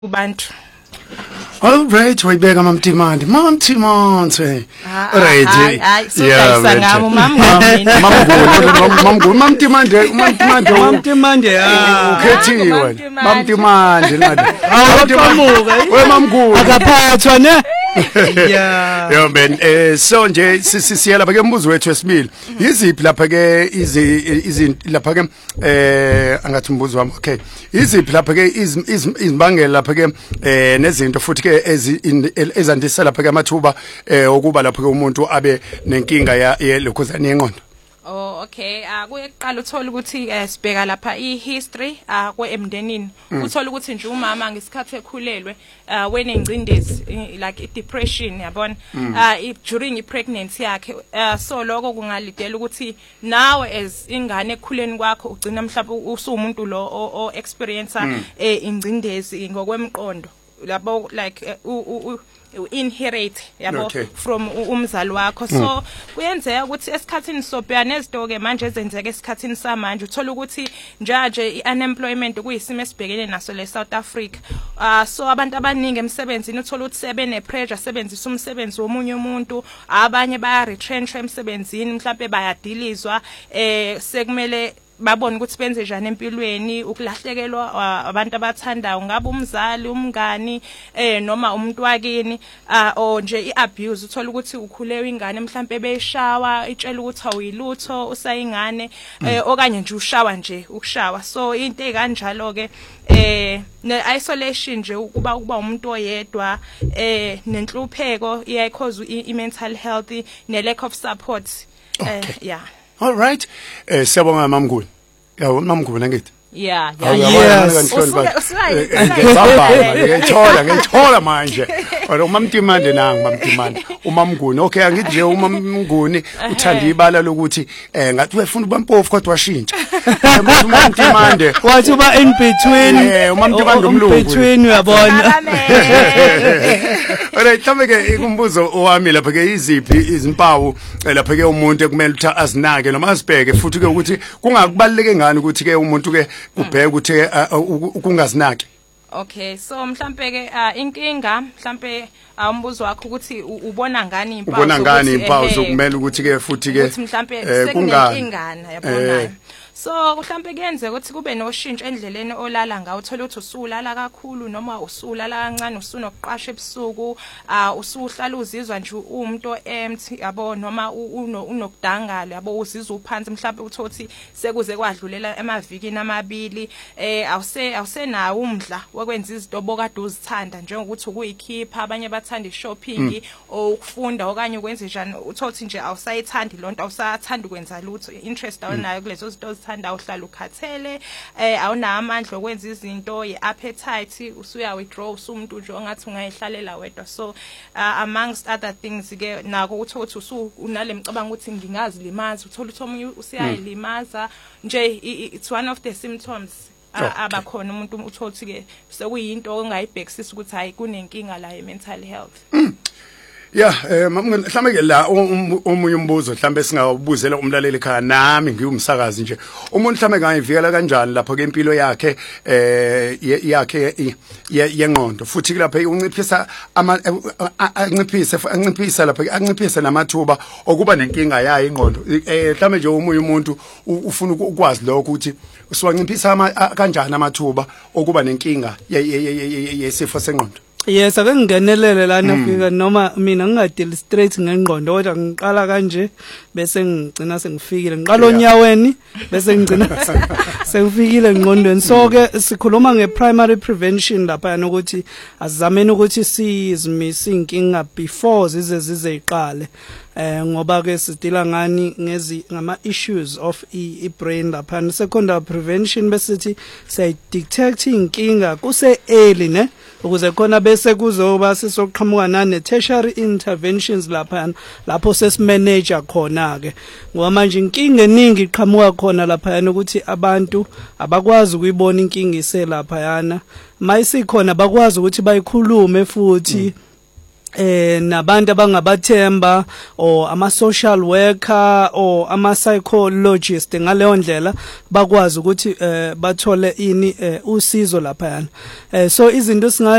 kubantu. All right, wayibeka mamtimande. Mamtimande. Right. Hayi, sodayisa ngami mamtimande. Mamtimande. Ukhethiwe. Mamtimande nadi. Awaqhamuka. We mamgulu. Akaphathwa ne? Yeah. Yo man, so nje siya lapha ke mbuzo wethu wesibili. Yiziphi lapha ke izinto lapha ke angathi umbuzo wami. Okay. Yiziphi lapha ke izimbangela lapha ke nezinto futhi ke ezandisa lapha ke amathuba okuba lapha ke umuntu abe nenkinga ya lokhuzana yenqondo. Oh okay, kuyeqala uthola ukuthi sibheka lapha ihistory kweemndenini. Uthola ukuthi nje umama ngesikhathi ekhulelwe wenengcindezi like depression yabona during ipregnancy yakhe so lokho kungalidela ukuthi nawe as ingane ekhuleni kwakho ugcina mhlawumbe usumuntu lo o experience ingcindezi ngokwemqondo labo like inherit yabo from umzali wakho so kuyenzeka ukuthi esikhathini sobhekana nezinto ke manje ezenzeka esikhathini samanje uthola ukuthi nje unemployment kuyisimo esibhekene naso le South Africa so abantu abaningi emsebenzini uthola ukuthi sebene pressure sebenzisa umsebenzi womunye umuntu abanye baya retrench emsebenzini mhlawumbe bayadilizwa sekumele babona ukuthi benze njani empilweni ukulahlekelwa abantu abathandayo ngabe umzali umngani noma umuntu wakini o nje iabuse uthola ukuthi ukhulewe ingane mhlambe beyishawa itshela ukuthi awuyilutho usayingane okanye nje ushawa nje ukushawa so into ekanjalo ke ne isolation nje ukuba umuntu oyedwa nenhlupheko iyayikhoza i-mental health ne lack of support yeah. All right. Siyabonga mamgulu. Yawo mamgulu nangithi. Yeah. Ngiyithola manje. Umamtimande nangu mamtimande. Umamnguni. Okay, angithi nje umamnguni uthanda ibala lokuthi ngathi wefuna ubampofu kodwa washintsha. Umamtimande wathi uba in between. Umamtimande umlungu. In between uyabona. Alright, tameke umbuzo owami lapha ke iziphi izimpawu lapha ke umuntu ekumele ukuthi azinake noma asibheke futhi ke ukuthi kungakubaleke ngani ukuthi ke umuntu ke kubheka ukuthi kungazinaki. Okay, so mhlambe ke inkinga mhlambe umbuzo wakho ukuthi ubona ngani impawu zokumele ukuthi ke futhi ke mhlambe sekunenkinga yabona. So mhlambe kuyenzeka ukuthi kube noshintsho endleleni olala ngawo uthola ukuthi usulala kakhulu noma usulala kancane usunokuqasha ebusuku usuhlala uzizwa nje umuntu empty yabo noma unokudangala yabo uzizwa uphansi mhlambe uthothi sekuze kwadlulela emavikini amabili awusenawo umdla wokwenza izinto obokade uzithanda njengokuthi ukuyikhipha abanye bathanda ishopping okufunda okanye ukwenza njani uthothi nje awusayithandi lonto awusathanda ukwenza lutho interest awunayo kulezo zinto thanda uhlala ukhathele awuna amandla okwenza izinto iappetite usuya withdraw usumuntu nje ongathi ungayihlalela wedwa so amongst other things ke nako uthothi unale mcabango ukuthi ngingazilimaza uthola ukuthi omunye usiyayilimaza nje it's one of the symptoms abakhona umuntu uthothi ke sekuyinto ongayibhekisisa ukuthi hayi kunenkinga la ye-mental health. Yeah, mhlawumbe ke la omunye umbuzo mhlawumbe singawubuzela umlaleli ekhaya nami ngiyumsakazi nje. Umuntu mhlawumbe ngayivikela kanjani lapha ke impilo yakhe yenqondo futhi lapha unciphisa anciphisa lapha anciphisa namathuba okuba nenkinga yayo inqondo. Mhlawumbe nje omunye umuntu ufuna ukwazi lokho ukuthi usiwanciphisa kanjani amathuba okuba nenkinga yesifo senqondo. Yes, ake ngingenelele lana fika noma mina ngingadili straight ngengqondo kodwa ngiqala kanje bese ngigcina sengifikile ngiqala onyaweni bese ngigcina sengifikile engqondweni so ke sikhuluma ngeprimary prevention lapha ukuthi azameni ukuthi sizimise inkinga before zize iqale ngoba ke sidila ngani ngama issues of brain lapha secondary prevention bese sithi say detect inkinga kuse early ne ukuze khona bese kuzoba sisoqhamuka nane tertiary interventions lapho sesimanage khona ke ngoba manje inkinga eningi iqhamuka khona lapha yana ukuthi abantu abakwazi ukuyibona inkinga iselapha yana mayisikhona bakwazi ukuthi bayikhulume futhi nabantu abangabathemba or ama social worker or ama psychologist ngaleyo ndlela bakwazi ukuthi bathole ini usizo lapha yana so izinto